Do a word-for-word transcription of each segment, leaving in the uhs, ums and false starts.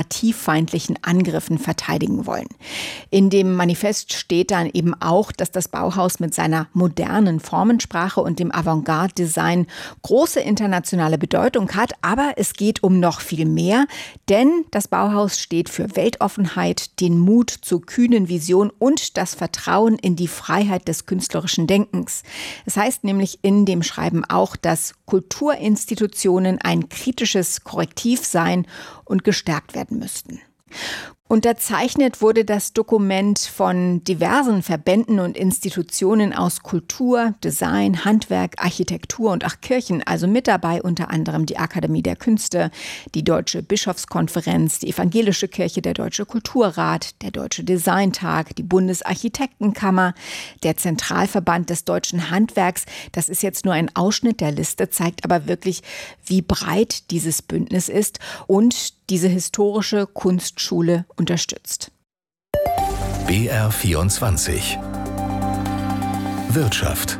demokratiefeindlichen Angriffen verteidigen wollen. In dem Manifest steht dann eben auch, dass das Bauhaus mit seiner modernen Formensprache und dem Avantgarde-Design große internationale Bedeutung hat. Aber es geht um noch viel mehr, denn das Bauhaus steht für Weltoffenheit, den Mut zur kühnen Vision und das Vertrauen in die Freiheit des künstlerischen Denkens. Es heißt nämlich in dem Schreiben auch, dass Kulturinstitutionen ein kritisches Korrektiv seien und gestärkt werden müssten. Unterzeichnet wurde das Dokument von diversen Verbänden und Institutionen aus Kultur, Design, Handwerk, Architektur und auch Kirchen, also mit dabei unter anderem die Akademie der Künste, die Deutsche Bischofskonferenz, die Evangelische Kirche, der Deutsche Kulturrat, der Deutsche Designtag, die Bundesarchitektenkammer, der Zentralverband des deutschen Handwerks. Das ist jetzt nur ein Ausschnitt der Liste, zeigt aber wirklich, wie breit dieses Bündnis ist und diese historische Kunstschule unterstützt. B R vierundzwanzig Wirtschaft.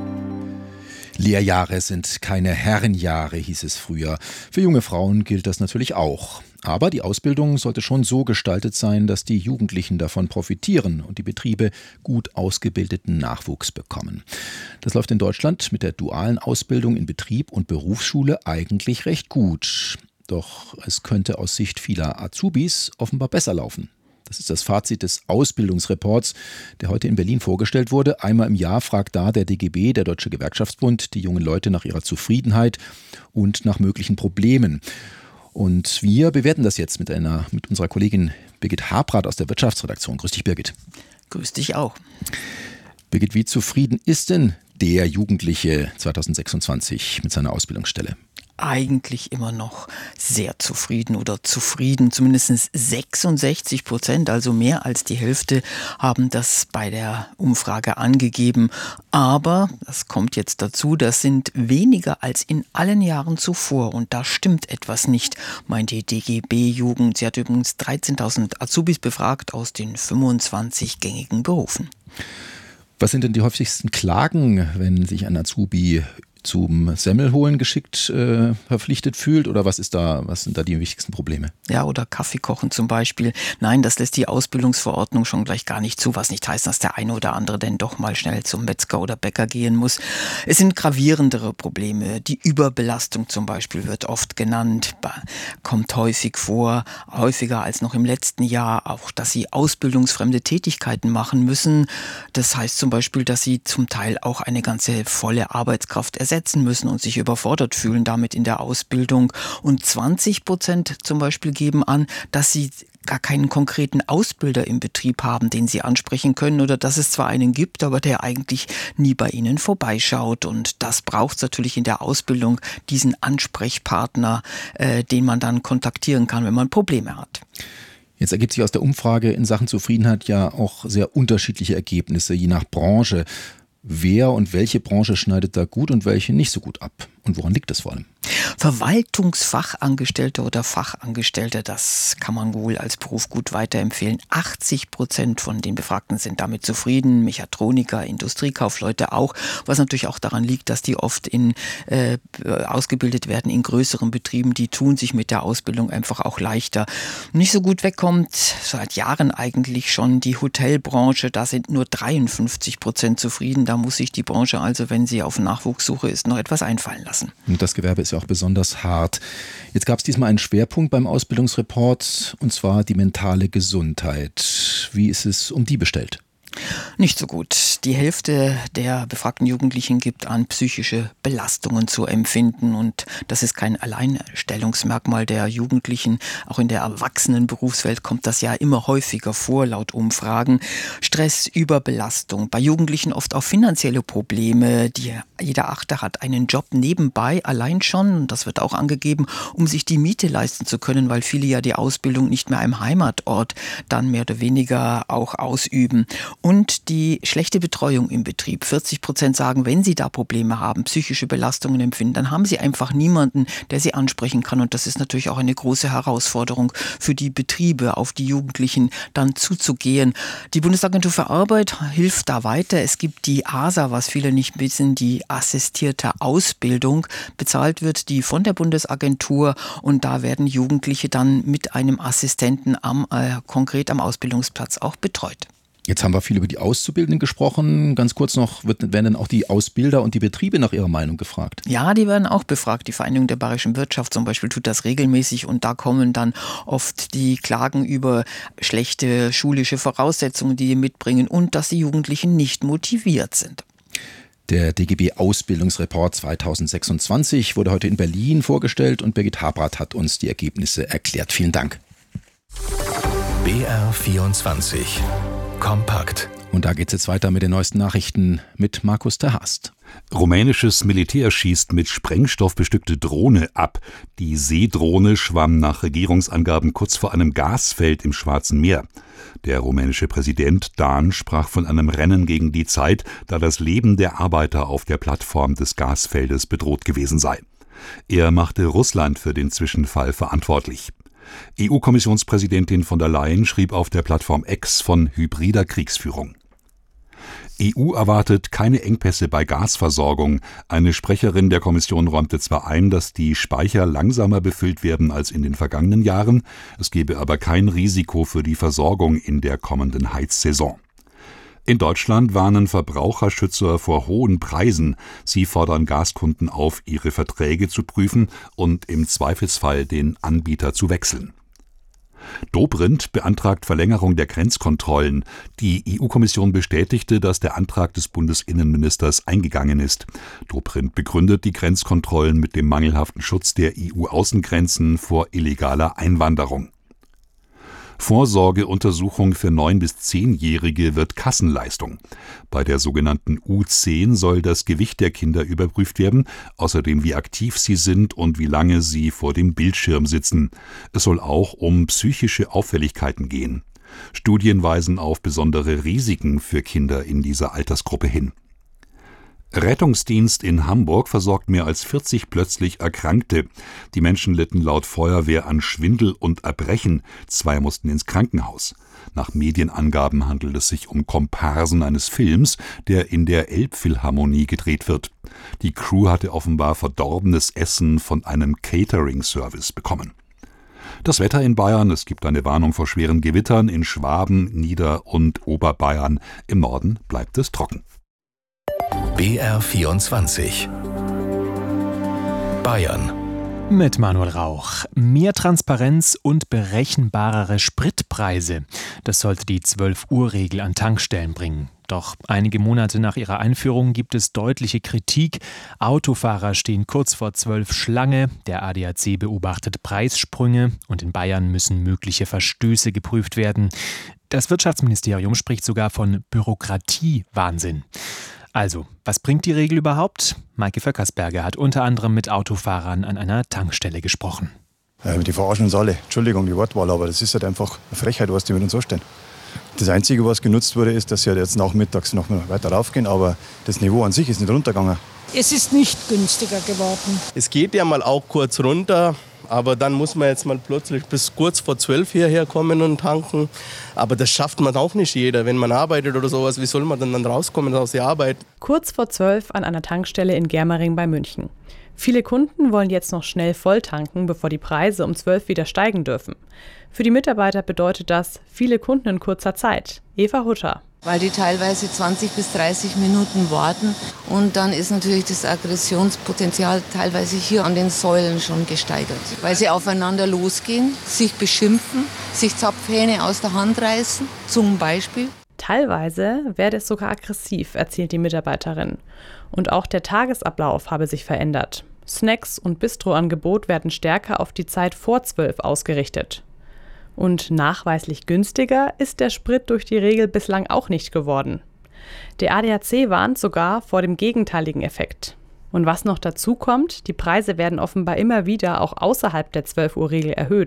Lehrjahre sind keine Herrenjahre, hieß es früher. Für junge Frauen gilt das natürlich auch. Aber die Ausbildung sollte schon so gestaltet sein, dass die Jugendlichen davon profitieren und die Betriebe gut ausgebildeten Nachwuchs bekommen. Das läuft in Deutschland mit der dualen Ausbildung in Betrieb und Berufsschule eigentlich recht gut. Doch es könnte aus Sicht vieler Azubis offenbar besser laufen. Das ist das Fazit des Ausbildungsreports, der heute in Berlin vorgestellt wurde. Einmal im Jahr fragt da der D G B, der Deutsche Gewerkschaftsbund, die jungen Leute nach ihrer Zufriedenheit und nach möglichen Problemen. Und wir bewerten das jetzt mit einer, mit unserer Kollegin Birgit Habrath aus der Wirtschaftsredaktion. Grüß dich, Birgit. Grüß dich auch. Birgit, wie zufrieden ist denn der Jugendliche zweitausendsechsundzwanzig mit seiner Ausbildungsstelle? Eigentlich immer noch sehr zufrieden oder zufrieden. Zumindest sechsundsechzig Prozent, also mehr als die Hälfte, haben das bei der Umfrage angegeben. Aber, das kommt jetzt dazu, das sind weniger als in allen Jahren zuvor. Und da stimmt etwas nicht, meint die D G B-Jugend. Sie hat übrigens dreizehntausend Azubis befragt aus den fünfundzwanzig gängigen Berufen. Was sind denn die häufigsten Klagen, wenn sich ein Azubi zum Semmelholen geschickt äh, verpflichtet fühlt? Oder was ist da, was sind da die wichtigsten Probleme? Ja, oder Kaffee kochen zum Beispiel. Nein, das lässt die Ausbildungsverordnung schon gleich gar nicht zu, was nicht heißt, dass der eine oder andere denn doch mal schnell zum Metzger oder Bäcker gehen muss. Es sind gravierendere Probleme. Die Überbelastung zum Beispiel wird oft genannt, kommt häufig vor, häufiger als noch im letzten Jahr. Auch, dass sie ausbildungsfremde Tätigkeiten machen müssen. Das heißt zum Beispiel, dass sie zum Teil auch eine ganze volle Arbeitskraft ersetzen müssen und sich überfordert fühlen damit in der Ausbildung. Und zwanzig Prozent zum Beispiel geben an, dass sie gar keinen konkreten Ausbilder im Betrieb haben, den sie ansprechen können, oder dass es zwar einen gibt, aber der eigentlich nie bei ihnen vorbeischaut. Und das braucht es natürlich in der Ausbildung, diesen Ansprechpartner, äh, den man dann kontaktieren kann, wenn man Probleme hat. Jetzt ergibt sich aus der Umfrage in Sachen Zufriedenheit ja auch sehr unterschiedliche Ergebnisse, je nach Branche. Wer und welche Branche schneidet da gut und welche nicht so gut ab? Und woran liegt das vor allem? Verwaltungsfachangestellte oder Fachangestellte, das kann man wohl als Beruf gut weiterempfehlen. achtzig Prozent von den Befragten sind damit zufrieden. Mechatroniker, Industriekaufleute auch. Was natürlich auch daran liegt, dass die oft in, äh, ausgebildet werden in größeren Betrieben. Die tun sich mit der Ausbildung einfach auch leichter. Nicht so gut wegkommt seit Jahren eigentlich schon die Hotelbranche. Da sind nur dreiundfünfzig Prozent zufrieden. Da muss sich die Branche also, wenn sie auf Nachwuchssuche ist, noch etwas einfallen lassen. Und das Gewerbe ist ja auch besonders hart. Jetzt gab es diesmal einen Schwerpunkt beim Ausbildungsreport, und zwar die mentale Gesundheit. Wie ist es um die bestellt? Nicht so gut. Die Hälfte der befragten Jugendlichen gibt an, psychische Belastungen zu empfinden. Und das ist kein Alleinstellungsmerkmal der Jugendlichen. Auch in der Erwachsenenberufswelt kommt das ja immer häufiger vor, laut Umfragen. Stress, Überbelastung. Bei Jugendlichen oft auch finanzielle Probleme. Die, jeder Achte hat einen Job nebenbei, allein schon, das wird auch angegeben, um sich die Miete leisten zu können, weil viele ja die Ausbildung nicht mehr im Heimatort dann mehr oder weniger auch ausüben. Und die schlechte Betreuung im Betrieb. vierzig Prozent sagen, wenn sie da Probleme haben, psychische Belastungen empfinden, dann haben sie einfach niemanden, der sie ansprechen kann. Und das ist natürlich auch eine große Herausforderung für die Betriebe, auf die Jugendlichen dann zuzugehen. Die Bundesagentur für Arbeit hilft da weiter. Es gibt die A S A, was viele nicht wissen, die assistierte Ausbildung. Bezahlt wird die von der Bundesagentur und da werden Jugendliche dann mit einem Assistenten am, äh, konkret am Ausbildungsplatz auch betreut. Jetzt haben wir viel über die Auszubildenden gesprochen. Ganz kurz noch, wird, werden dann auch die Ausbilder und die Betriebe nach ihrer Meinung gefragt? Ja, die werden auch befragt. Die Vereinigung der Bayerischen Wirtschaft zum Beispiel tut das regelmäßig und da kommen dann oft die Klagen über schlechte schulische Voraussetzungen, die die mitbringen und dass die Jugendlichen nicht motiviert sind. Der D G B-Ausbildungsreport zweitausendsechsundzwanzig wurde heute in Berlin vorgestellt und Birgit Habrath hat uns die Ergebnisse erklärt. Vielen Dank. B R vierundzwanzig Kompakt. Und da geht es jetzt weiter mit den neuesten Nachrichten mit Markus ter Hast. Rumänisches Militär schießt mit Sprengstoff bestückte Drohne ab. Die Seedrohne schwamm nach Regierungsangaben kurz vor einem Gasfeld im Schwarzen Meer. Der rumänische Präsident Dan sprach von einem Rennen gegen die Zeit, da das Leben der Arbeiter auf der Plattform des Gasfeldes bedroht gewesen sei. Er machte Russland für den Zwischenfall verantwortlich. E U-Kommissionspräsidentin von der Leyen schrieb auf der Plattform X von hybrider Kriegsführung. E U erwartet keine Engpässe bei Gasversorgung. Eine Sprecherin der Kommission räumte zwar ein, dass die Speicher langsamer befüllt werden als in den vergangenen Jahren, es gebe aber kein Risiko für die Versorgung in der kommenden Heizsaison. In Deutschland warnen Verbraucherschützer vor hohen Preisen. Sie fordern Gaskunden auf, ihre Verträge zu prüfen und im Zweifelsfall den Anbieter zu wechseln. Dobrindt beantragt Verlängerung der Grenzkontrollen. Die E U-Kommission bestätigte, dass der Antrag des Bundesinnenministers eingegangen ist. Dobrindt begründet die Grenzkontrollen mit dem mangelhaften Schutz der E U-Außengrenzen vor illegaler Einwanderung. Vorsorgeuntersuchung für neun- bis zehnjährige wird Kassenleistung. Bei der sogenannten U zehn soll das Gewicht der Kinder überprüft werden, außerdem wie aktiv sie sind und wie lange sie vor dem Bildschirm sitzen. Es soll auch um psychische Auffälligkeiten gehen. Studien weisen auf besondere Risiken für Kinder in dieser Altersgruppe hin. Rettungsdienst in Hamburg versorgt mehr als vierzig plötzlich Erkrankte. Die Menschen litten laut Feuerwehr an Schwindel und Erbrechen. Zwei mussten ins Krankenhaus. Nach Medienangaben handelt es sich um Komparsen eines Films, der in der Elbphilharmonie gedreht wird. Die Crew hatte offenbar verdorbenes Essen von einem Catering-Service bekommen. Das Wetter in Bayern, es gibt eine Warnung vor schweren Gewittern in Schwaben, Nieder- und Oberbayern. Im Norden bleibt es trocken. B R vierundzwanzig Bayern. Mit Manuel Rauch. Mehr Transparenz und berechenbarere Spritpreise. Das sollte die zwölf-Uhr-Regel an Tankstellen bringen. Doch einige Monate nach ihrer Einführung gibt es deutliche Kritik. Autofahrer stehen kurz vor zwölf Schlange. Der A D A C beobachtet Preissprünge und in Bayern müssen mögliche Verstöße geprüft werden. Das Wirtschaftsministerium spricht sogar von Bürokratiewahnsinn. Also, was bringt die Regel überhaupt? Maike Vöckersberger hat unter anderem mit Autofahrern an einer Tankstelle gesprochen. Ja, die verarschen uns alle. Entschuldigung, die Wortwahl, aber das ist halt einfach eine Frechheit, was die mit uns anstellen. Das Einzige, was genutzt wurde, ist, dass sie halt jetzt nachmittags noch mal weiter raufgehen, aber das Niveau an sich ist nicht runtergegangen. Es ist nicht günstiger geworden. Es geht ja mal auch kurz runter, aber dann muss man jetzt mal plötzlich bis kurz vor zwölf hierher kommen und tanken. Aber das schafft man auch nicht jeder. Wenn man arbeitet oder sowas, wie soll man dann, dann rauskommen aus der Arbeit? Kurz vor zwölf an einer Tankstelle in Germering bei München. Viele Kunden wollen jetzt noch schnell voll tanken, bevor die Preise um zwölf wieder steigen dürfen. Für die Mitarbeiter bedeutet das viele Kunden in kurzer Zeit. Eva Hutter. Weil die teilweise zwanzig bis dreißig Minuten warten und dann ist natürlich das Aggressionspotenzial teilweise hier an den Säulen schon gesteigert. Weil sie aufeinander losgehen, sich beschimpfen, sich Zapfhähne aus der Hand reißen, zum Beispiel. Teilweise werde es sogar aggressiv, erzählt die Mitarbeiterin. Und auch der Tagesablauf habe sich verändert. Snacks und Bistroangebot werden stärker auf die Zeit vor zwölf ausgerichtet. Und nachweislich günstiger ist der Sprit durch die Regel bislang auch nicht geworden. Der A D A C warnt sogar vor dem gegenteiligen Effekt. Und was noch dazu kommt, die Preise werden offenbar immer wieder auch außerhalb der zwölf-Uhr-Regel erhöht.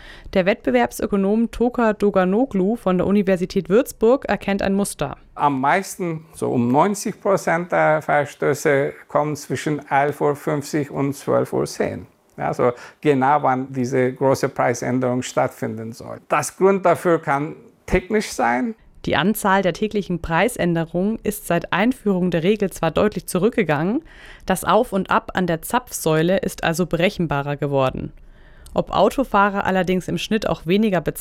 Der Wettbewerbsökonom Toka Doganoglu von der Universität Würzburg erkennt ein Muster. Am meisten, so um neunzig Prozent der Verstöße kommen zwischen elf Uhr fünfzig und zwölf Uhr zehn. Also genau wann diese große Preisänderung stattfinden soll. Das Grund dafür kann technisch sein. Die Anzahl der täglichen Preisänderungen ist seit Einführung der Regel zwar deutlich zurückgegangen, das Auf und Ab an der Zapfsäule ist also berechenbarer geworden. Ob Autofahrer allerdings im Schnitt auch weniger bezahlen,